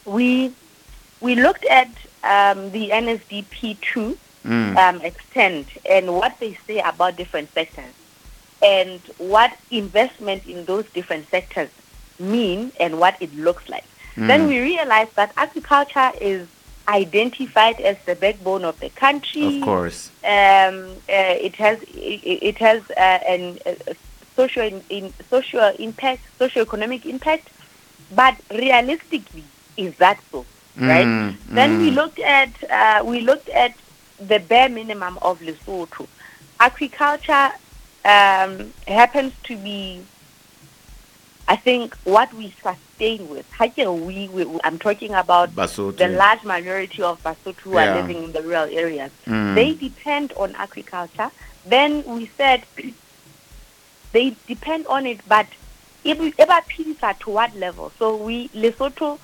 we looked at the NSDP to extent and what they say about different sectors and what investment in those different sectors mean and what it looks like. Then we realized that agriculture is identified as the backbone of the country. Of course. It has an social impact, socio-economic impact, but realistically, is that so? Right? Then we looked at the bare minimum of Lesotho. Agriculture happens to be, I think, what we sustain with. I'm talking about Basotho. the large majority of Basotho who are living in the rural areas. They depend on agriculture. Then we said they depend on it, but to what level? So Lesotho,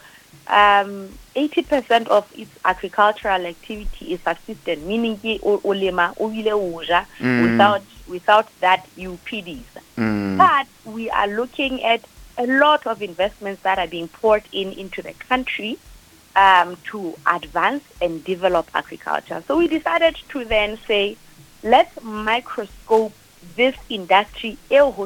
80% of its agricultural activity is subsistence, meaning without that you PDs. But we are looking at a lot of investments that are being poured into the country to advance and develop agriculture. So we decided to then say, let's microscope this industry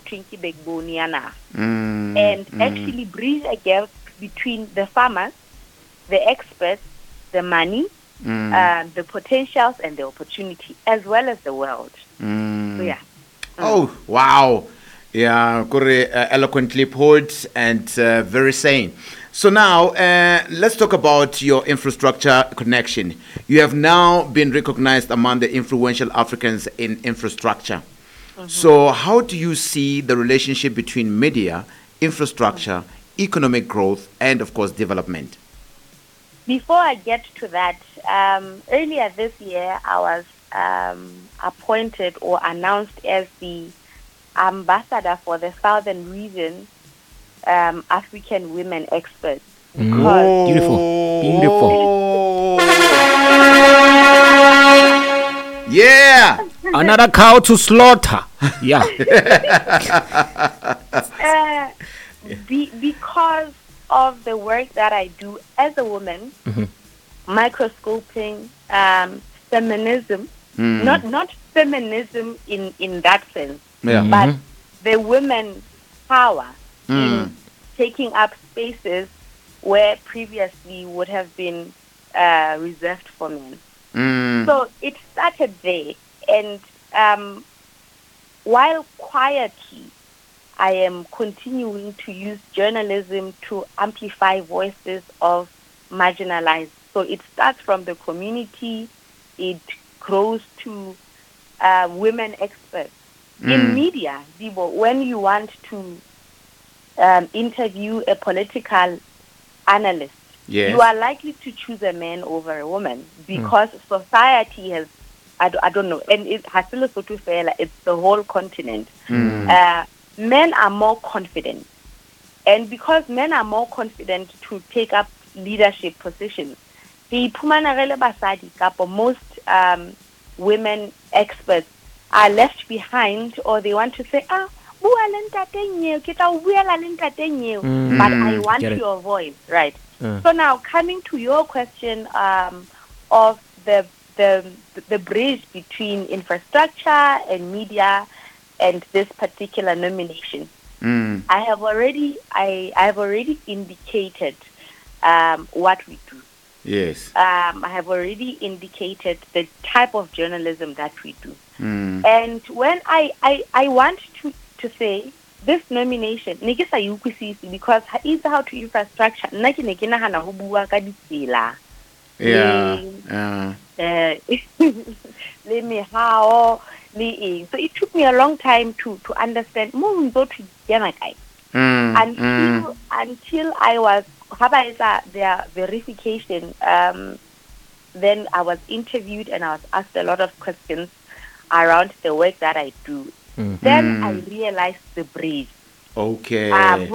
and actually bridge a gap between the farmers, the experts, the money, the potentials and the opportunity, as well as the world. So yeah. Oh, wow. Yeah, eloquently put and very sane. So now, let's talk about your infrastructure connection. You have now been recognized among the influential Africans in infrastructure. So how do you see the relationship between media, infrastructure, economic growth, and, of course, development? Before I get to that, earlier this year, I was appointed or announced as the ambassador for the Southern Region African Women Experts. Beautiful. Yeah. Another cow to slaughter. Yeah. Because of the work that I do as a woman, microscoping, feminism, not feminism in that sense, but the women's power in taking up spaces where previously would have been reserved for men. So it started there, and while quietly I am continuing to use journalism to amplify voices of marginalized. So it starts from the community, it grows to women experts. In media, Dibo, when you want to interview a political analyst, you are likely to choose a man over a woman because society has, I don't know, and it has it's the whole continent. Men are more confident. And because men are more confident to take up leadership positions, most women experts are left behind, or they want to say, but I want your voice, right? So now, coming to your question of the bridge between infrastructure and media and this particular nomination, I have already indicated what we do. Yes. I have already indicated the type of journalism that we do. And when I want to say this nomination, because it's how to infrastructure. Let me how. So it took me a long time to understand until I was their verification. Then I was interviewed and I was asked a lot of questions around the work that I do. Then I realized the bridge. Okay.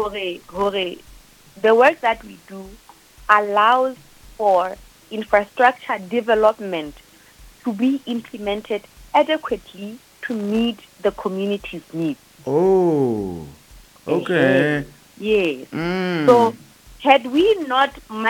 The work that we do allows for infrastructure development to be implemented adequately to meet the community's needs. Oh, okay. Yes. So had we not